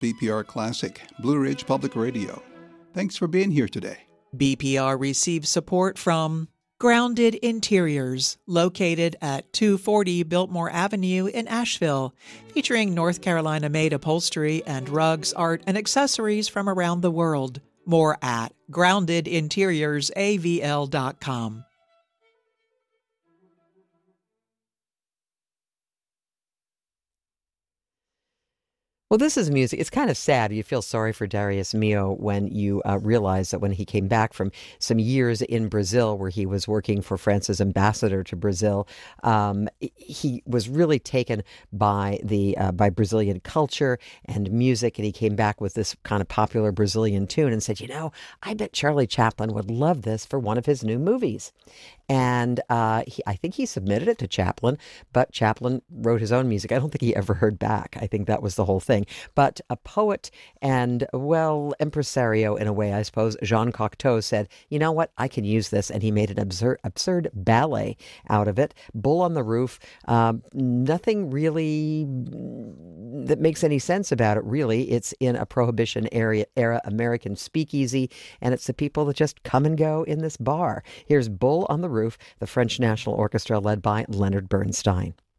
BPR Classic, Blue Ridge Public Radio. Thanks for being here today. BPR receives support from Grounded Interiors, located at 240 Biltmore Avenue in Asheville, featuring North Carolina-made upholstery and rugs, art, and accessories from around the world. More at groundedinteriorsavl.com. Well, this is music. It's kind of sad. You feel sorry for Darius Milhaud when you realize that when he came back from some years in Brazil, where he was working for France's ambassador to Brazil, he was really taken by by Brazilian culture and music, and he came back with this kind of popular Brazilian tune and said, I bet Charlie Chaplin would love this for one of his new movies. And I think he submitted it to Chaplin, but Chaplin wrote his own music. I don't think he ever heard back. I think that was the whole thing. But a poet and, impresario in a way, I suppose, Jean Cocteau said, you know what, I can use this. And he made an absurd ballet out of it. Bull on the Roof. Nothing really that makes any sense about it, really. It's in a Prohibition era American speakeasy, and it's the people that just come and go in this bar. Here's Bull on the Roof, the French National Orchestra led by Leonard Bernstein.